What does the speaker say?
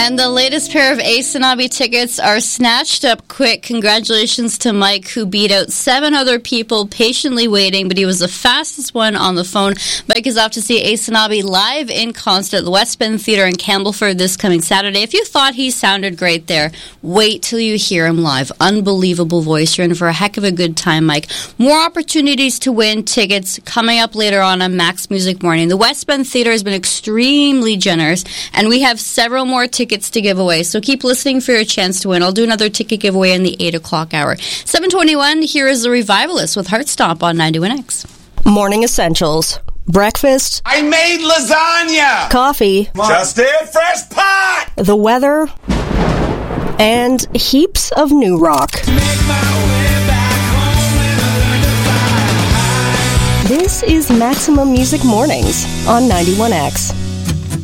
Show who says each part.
Speaker 1: And the latest pair of Ace and Abby tickets are snatched up quick. Congratulations to Mike, who beat out 7 other people patiently waiting, but he was the fastest one on the phone. Mike is off to see Ace and Abby live in concert at the West Bend Theatre in Campbellford this coming Saturday. If you thought he sounded great there, wait till you hear him live. Unbelievable voice. You're in for a heck of a good time, Mike. More opportunities to win tickets coming up later on Max Music Morning. The West Bend Theatre has been extremely generous, and we have several more tickets to give away, so keep listening for your chance to win. I'll do another ticket giveaway in the 8 o'clock hour. 7:21, here is the Revivalist with Heartstop on 91X.
Speaker 2: Morning essentials. Breakfast.
Speaker 3: I made lasagna.
Speaker 2: Coffee.
Speaker 3: Just did fresh pot.
Speaker 2: The weather. And heaps of new rock. This is Maximum Music Mornings on 91X.